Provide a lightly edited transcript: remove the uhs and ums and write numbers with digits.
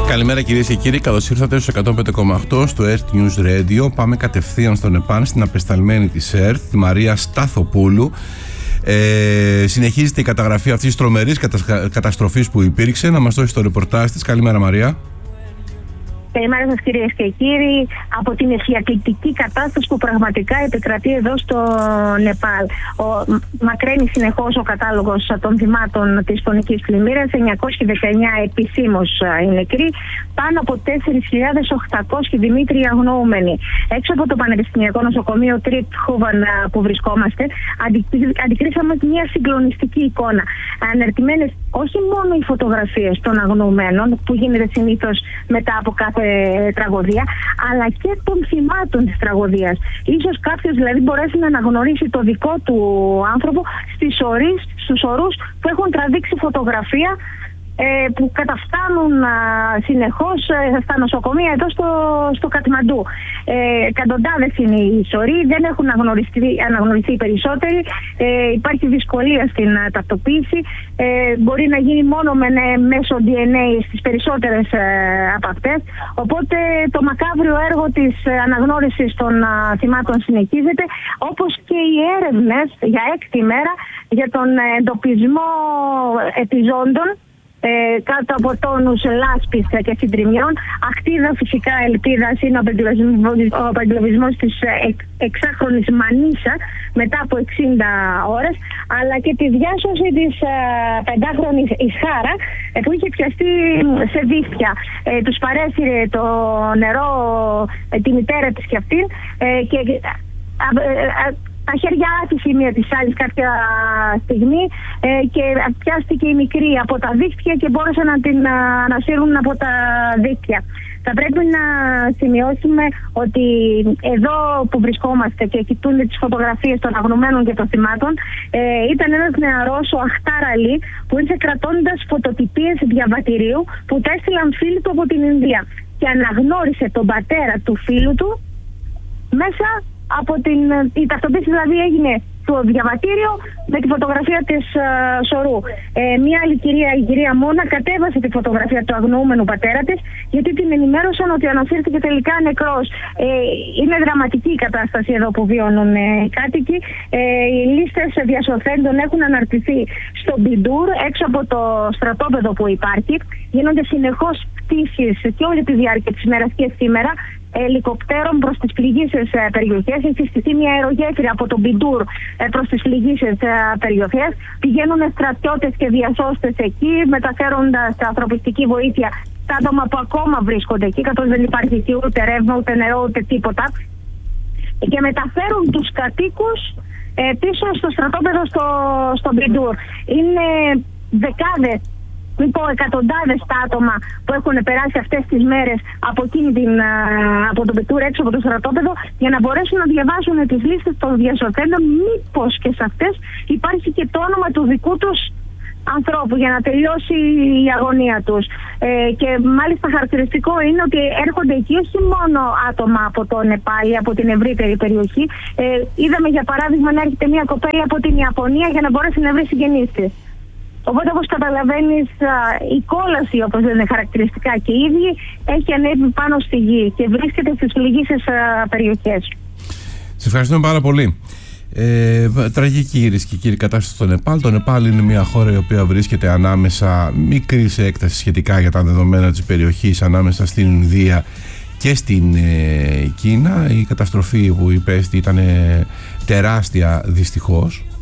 Καλημέρα κυρίες και κύριοι, καλώς ήρθατε στο 105,8 στο Earth News Radio. Πάμε κατευθείαν στο Νεπάλ, στην απεσταλμένη της Earth, τη Μαρία Σταθοπούλου. Συνεχίζεται η καταγραφή αυτής της τρομερής καταστροφής που υπήρξε. Να μας δώσει το ρεπορτάζ της. Καλημέρα Μαρία. Καλημέρα σας κυρίες και κύριοι. Από την εφιακλητική κατάσταση που πραγματικά επικρατεί εδώ στο Νεπάλ. Μακραίνει συνεχώς ο κατάλογος των θυμάτων της φωνικής πλημμύρας. 919 επισήμως οι νεκροί. Πάνω από 4.800 Δημήτροι αγνοούμενοι. Έξω από το Πανεπιστημιακό Νοσοκομείο Τριτ Χούβαν που βρισκόμαστε, αντικρίσαμε μια συγκλονιστική εικόνα. Αναρτημένες όχι μόνο οι φωτογραφίες των αγνοουμένων, που γίνεται συνήθως μετά από κάθε τραγωδία, αλλά και των θυμάτων της τραγωδίας. Ίσως κάποιος δηλαδή μπορέσει να αναγνωρίσει το δικό του άνθρωπο στους ορούς που έχουν τραβήξει φωτογραφία, που καταφτάνουν συνεχώς στα νοσοκομεία εδώ στο Κατμαντού. Εκατοντάδες είναι οι σωροί, δεν έχουν αναγνωριστεί οι περισσότεροι. Υπάρχει δυσκολία στην ταυτοποίηση. Μπορεί να γίνει μόνο μέσω DNA στις περισσότερες από αυτές. Οπότε το μακάβριο έργο της αναγνώρισης των θυμάτων συνεχίζεται, όπως και οι έρευνες για 6η μέρα για τον εντοπισμό επιζώντων κάτω από τόνους λάσπης και συντριμιών. Αχτίδα φυσικά ελπίδας είναι ο απεγκλωβισμός της 6χρονης Μανίσα μετά από 60 ώρες, αλλά και τη διάσωση της 5χρονης Ισχάρα που είχε πιαστεί σε δίχτυα. Τους παρέσυρε το νερό τη μητέρα της και αυτήν και τα χέρια άτυσε η μία της άλλης κάποια στιγμή και πιάστηκε η μικρή από τα δίκτυα και μπόρεσαν να την ανασύρουν από τα δίκτυα. Θα πρέπει να σημειώσουμε ότι εδώ που βρισκόμαστε και κοιτούνται τις φωτογραφίες των αγνωμένων και των θυμάτων, ήταν ένας νεαρός, ο Αχτάρ Αλή, που ήρθε κρατώντας φωτοτυπίες διαβατηρίου που τα έστειλαν φίλοι του από την Ινδία και αναγνώρισε τον πατέρα του φίλου του μέσα από η ταυτοποίηση δηλαδή έγινε το διαβατήριο με τη φωτογραφία της σωρού. Μια άλλη κυρία, η κυρία Μόνα, κατέβασε τη φωτογραφία του αγνοούμενου πατέρα της, γιατί την ενημέρωσαν ότι ανασύρθηκε τελικά νεκρός. Είναι δραματική η κατάσταση εδώ που βιώνουν οι κάτοικοι. Οι λίστες διασωθέντων έχουν αναρτηθεί στο Μπιντούρ, έξω από το στρατόπεδο που υπάρχει. Γίνονται συνεχώς πτήσεις και όλη τη διάρκεια της ημέρας και σήμερα ελικοπτέρων προς τις πληγήσεις περιοχές. Έχει στηθεί μια αερογέφυρα από τον Μπιντούρ προς τις πληγήσεις περιοχές. Πηγαίνουν στρατιώτες και διασώστες εκεί, μεταφέροντας ανθρωπιστική βοήθεια στα άτομα που ακόμα βρίσκονται εκεί, καθώς δεν υπάρχει εκεί ούτε ρεύμα, ούτε νερό, ούτε τίποτα. Και μεταφέρουν τους κατοίκους πίσω στο στρατόπεδο στο Μπιντούρ. Είναι δεκάδες, εκατοντάδες τα άτομα που έχουν περάσει αυτές τις μέρες από τον Μπιντούρ έξω από το στρατόπεδο, για να μπορέσουν να διαβάσουν τις λίστες των διασωθέντων, μήπως και σε αυτές υπάρχει και το όνομα του δικού τους ανθρώπου για να τελειώσει η αγωνία τους. Και μάλιστα χαρακτηριστικό είναι ότι έρχονται εκεί όχι μόνο άτομα από το Νεπάλ, από την ευρύτερη περιοχή. Είδαμε για παράδειγμα να έρχεται μια κοπέλα από την Ιαπωνία για να μπορέσει να βρει συγγενείς της. Οπότε, όπως καταλαβαίνεις, η κόλαση, όπως λένε χαρακτηριστικά και οι ίδιοι, έχει ανέβει πάνω στη γη και βρίσκεται στις πληγήσεις περιοχές. Σε ευχαριστούμε πάρα πολύ. Τραγική, κυρίες και κύριοι, κατάσταση στο Νεπάλ. Το Νεπάλ είναι μια χώρα η οποία βρίσκεται ανάμεσα, μικρή σε έκταση σχετικά για τα δεδομένα της περιοχής, ανάμεσα στην Ινδία και στην Κίνα. Η καταστροφή που υπέστη ήταν τεράστια, δυστυχώς.